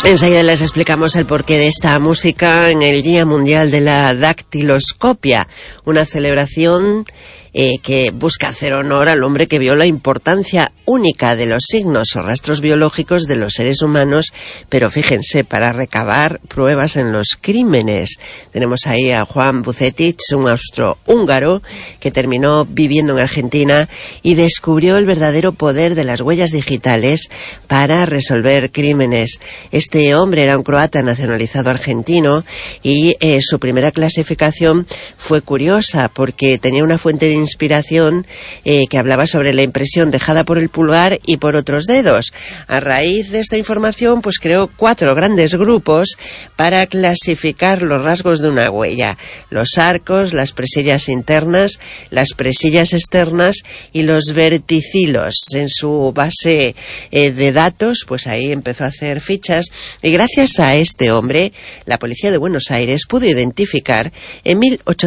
Enseguida les explicamos el porqué de esta música en el Día Mundial de la Dactiloscopia, una celebración que busca hacer honor al hombre que vio la importancia única de los signos o rastros biológicos de los seres humanos, pero fíjense, para recabar pruebas en los crímenes. Tenemos ahí a Juan Vucetich, un austrohúngaro que terminó viviendo en Argentina y descubrió el verdadero poder de las huellas digitales para resolver crímenes. Este hombre era un croata nacionalizado argentino y su primera clasificación fue curiosa porque tenía una fuente de inspiración que hablaba sobre la impresión dejada por el pulgar y por otros dedos. A raíz de esta información, pues creó 4 grandes grupos para clasificar los rasgos de una huella: los arcos, las presillas internas, las presillas externas y los verticilos. En su base de datos, pues ahí empezó a hacer fichas y gracias a este hombre, la policía de Buenos Aires pudo identificar en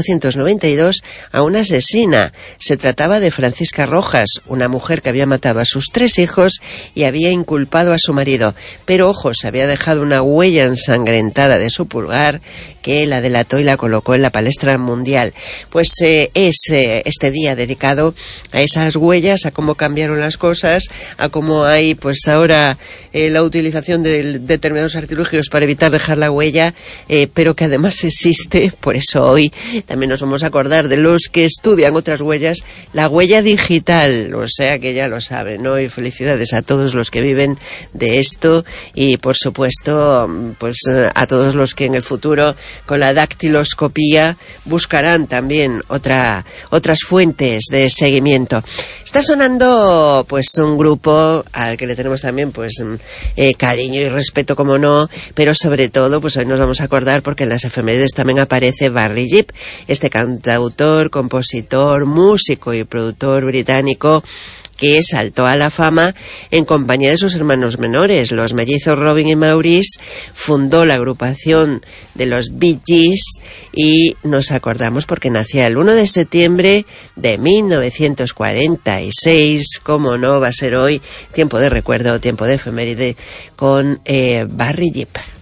1892 a una asesina. Se trataba de Francisca Rojas, una mujer que había matado a sus 3 hijos y había inculpado a su marido. Pero ojo, se había dejado una huella ensangrentada de su pulgar que la delató y la colocó en la palestra mundial. Pues es este día dedicado a esas huellas, a cómo cambiaron las cosas, a cómo hay pues ahora la utilización de determinados artilugios para evitar dejar la huella, pero que además existe. Por eso hoy también nos vamos a acordar de los que estudian otras huellas, la huella digital, o sea que ya lo saben, ¿no? Y felicidades a todos los que viven de esto y por supuesto pues a todos los que en el futuro con la dactiloscopía buscarán también otras fuentes de seguimiento. Está sonando pues un grupo al que le tenemos también pues cariño y respeto, como no, pero sobre todo pues hoy nos vamos a acordar porque en las efemérides también aparece Barry Gibb, este cantautor, compositor, músico y productor británico que saltó a la fama en compañía de sus hermanos menores, los mellizos Robin y Maurice. Fundó la agrupación de los Bee Gees y nos acordamos porque nacía el 1 de septiembre de 1946. Como no va a ser hoy tiempo de recuerdo, tiempo de efeméride con Barry Gibb.